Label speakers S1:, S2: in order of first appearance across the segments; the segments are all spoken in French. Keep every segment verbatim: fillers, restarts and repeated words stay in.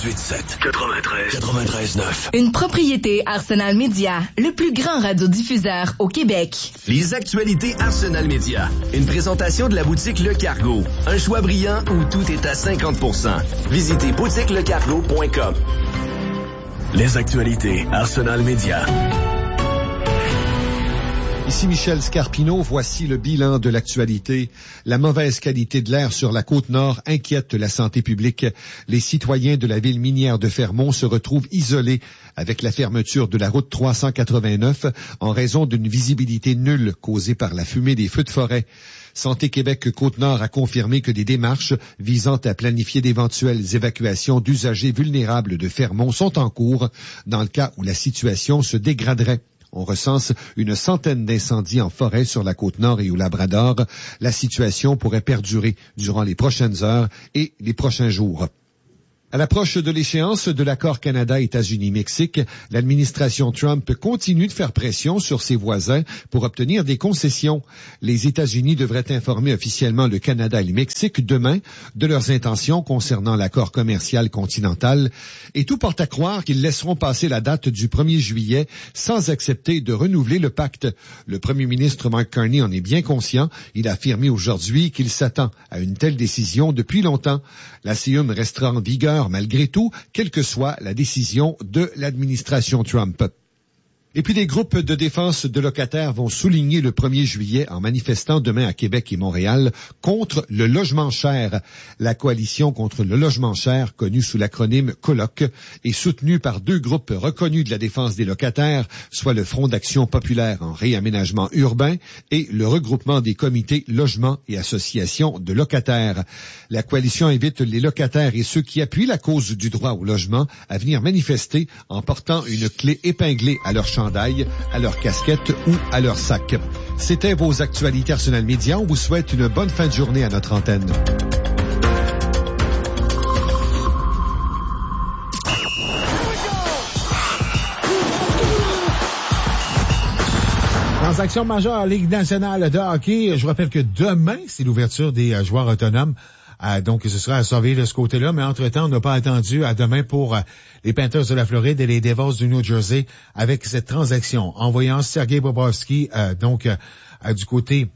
S1: quatre-vingt-dix-huit sept, quatre-vingt-treize, quatre-vingt-treize neuf.
S2: Une propriété Arsenal Média, le plus grand radiodiffuseur au Québec.
S3: Les actualités Arsenal Média. Une présentation de la boutique Le Cargo. Un choix brillant où tout est à cinquante pour cent. Visitez boutique le cargo point com.
S1: Les actualités Arsenal Média.
S4: Ici Michel Scarpino, voici le bilan de l'actualité. La mauvaise qualité de l'air sur la Côte-Nord inquiète la santé publique. Les citoyens de la ville minière de Fermont se retrouvent isolés avec la fermeture de la route trois cent quatre-vingt-neuf en raison d'une visibilité nulle causée par la fumée des feux de forêt. Santé Québec Côte-Nord a confirmé que des démarches visant à planifier d'éventuelles évacuations d'usagers vulnérables de Fermont sont en cours dans le cas où la situation se dégraderait. On recense une centaine d'incendies en forêt sur la Côte-Nord et au Labrador. La situation pourrait perdurer durant les prochaines heures et les prochains jours. À l'approche de l'échéance de l'accord Canada-États-Unis-Mexique, l'administration Trump continue de faire pression sur ses voisins pour obtenir des concessions. Les États-Unis devraient informer officiellement le Canada et le Mexique demain de leurs intentions concernant l'accord commercial continental. Et tout porte à croire qu'ils laisseront passer la date du premier juillet sans accepter de renouveler le pacte. Le premier ministre Mark Carney en est bien conscient. Il a affirmé aujourd'hui qu'il s'attend à une telle décision depuis longtemps. La C I U M restera en vigueur malgré tout, quelle que soit la décision de l'administration Trump. Et puis des groupes de défense de locataires vont souligner le premier juillet en manifestant demain à Québec et Montréal contre le logement cher. La coalition contre le logement cher, connue sous l'acronyme COLOC, est soutenue par deux groupes reconnus de la défense des locataires, soit le Front d'action populaire en réaménagement urbain et le regroupement des comités logements et associations de locataires. La coalition invite les locataires et ceux qui appuient la cause du droit au logement à venir manifester en portant une clé épinglée à leur chandail, à leur casquette ou à leur sac. C'était vos actualités Arsenal Média. On vous souhaite une bonne fin de journée à notre antenne.
S5: Transaction majeure à Ligue nationale de hockey. Je vous rappelle que demain, c'est l'ouverture des euh, joueurs autonomes. Euh, donc, ce sera à surveiller de ce côté-là. Mais entre-temps, on n'a pas attendu à demain pour euh, les Panthers de la Floride et les Devils du New Jersey avec cette transaction. Envoyant Sergei Bobrovsky, euh, donc, euh, euh, du côté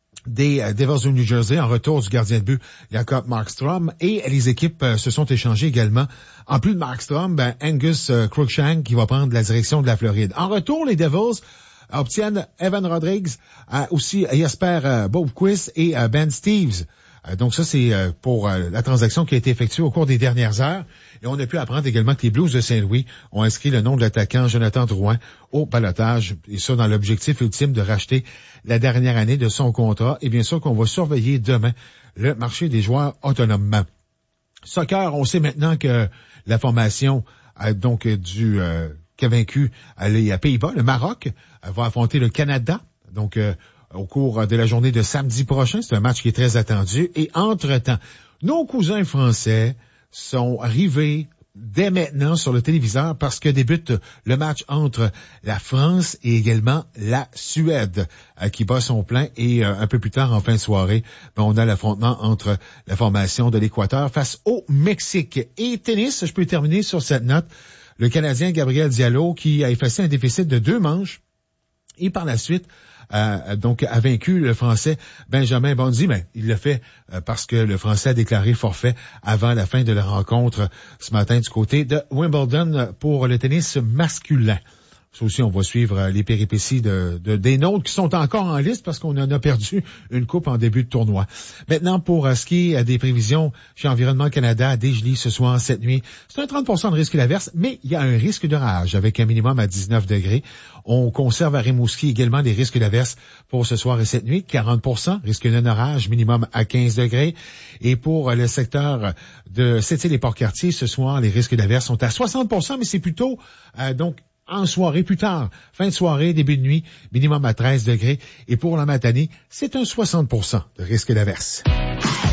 S5: des euh, Devils du New Jersey, en retour du gardien de but Jakob Markstrom. Et les équipes euh, se sont échangées également. En plus de Markstrom, ben, Angus euh, Cruikshank qui va prendre la direction de la Floride. En retour, les Devils obtiennent Evan Rodrigues, euh, aussi Jesper euh, Boquist et euh, Ben Steves. Euh, donc ça, c'est euh, pour euh, la transaction qui a été effectuée au cours des dernières heures. Et on a pu apprendre également que les Blues de Saint-Louis ont inscrit le nom de l'attaquant Jonathan Drouin au ballottage. Et ça, dans l'objectif ultime de racheter la dernière année de son contrat. Et bien sûr qu'on va surveiller demain le marché des joueurs autonomement. Soccer, on sait maintenant que la formation euh, donc du euh, qui a vaincu euh, les Pays-Bas, le Maroc, euh, va affronter le Canada. Donc euh, au cours de la journée de samedi prochain. C'est un match qui est très attendu. Et entre-temps, nos cousins français sont arrivés dès maintenant sur le téléviseur parce que débute le match entre la France et également la Suède euh, qui bat son plein. Et euh, un peu plus tard, en fin de soirée, ben, on a l'affrontement entre la formation de l'Équateur face au Mexique. Et tennis, je peux terminer sur cette note. Le Canadien Gabriel Diallo qui a effacé un déficit de deux manches et par la suite Euh, donc a vaincu le Français Benjamin Bonzi, mais il l'a fait euh, parce que le Français a déclaré forfait avant la fin de la rencontre ce matin du côté de Wimbledon pour le tennis masculin. Ça aussi, on va suivre les péripéties de, de, des nôtres qui sont encore en liste parce qu'on en a perdu une coupe en début de tournoi. Maintenant, pour euh, ce qui est des prévisions chez Environnement Canada, dégelé ce soir, cette nuit, c'est un trente pour cent de risque d'averse, mais il y a un risque d'orage avec un minimum à dix-neuf degrés. On conserve à Rimouski également des risques d'averse pour ce soir et cette nuit, quarante pour cent, risque d'un orage, minimum à quinze degrés. Et pour le secteur de Sept-Îles et Port-Cartier, ce soir, les risques d'averse sont à soixante pour cent, mais c'est plutôt euh, donc en soirée plus tard. Fin de soirée, début de nuit, minimum à treize degrés. Et pour la matinée, c'est un soixante pour cent de risque d'averse.